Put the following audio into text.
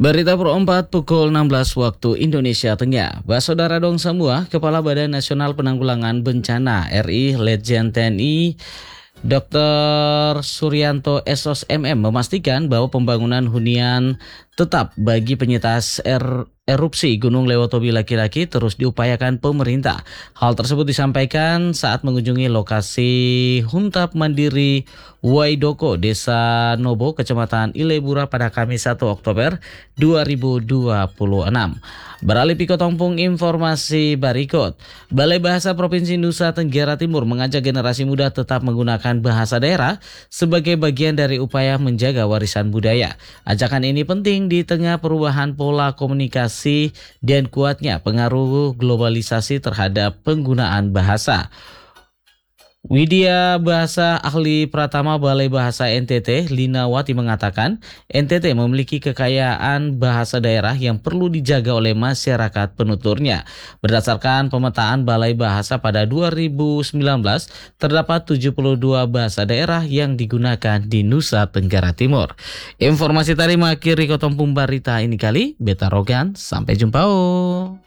Berita per 4 pukul 16 waktu Indonesia Tengah. Saudara dong semua, Kepala Badan Nasional Penanggulangan Bencana RI Letjen TNI Dr. Suryanto Esos MM memastikan bahwa pembangunan hunian tetap bagi penyintas erupsi Gunung Lewotobi laki-laki terus diupayakan pemerintah. Hal tersebut disampaikan saat mengunjungi lokasi Huntap Mandiri Waidoko, Desa Nobo, Kecamatan Ilebura pada Kamis 1 Oktober 2026. Beralih Piko Tompung informasi berikut. Balai Bahasa Provinsi Nusa Tenggara Timur mengajak generasi muda tetap menggunakan bahasa daerah sebagai bagian dari upaya menjaga warisan budaya. Ajakan ini penting di tengah perubahan pola komunikasi dan kuatnya pengaruh globalisasi terhadap penggunaan bahasa. Widya Bahasa Ahli Pratama Balai Bahasa NTT, Lina Wati mengatakan, NTT memiliki kekayaan bahasa daerah yang perlu dijaga oleh masyarakat penuturnya. Berdasarkan pemetaan Balai Bahasa pada 2019, terdapat 72 bahasa daerah yang digunakan di Nusa Tenggara Timur. Informasi tadi mengakhiri Kotompung Barita ini kali. Beta Rogan, sampai jumpa.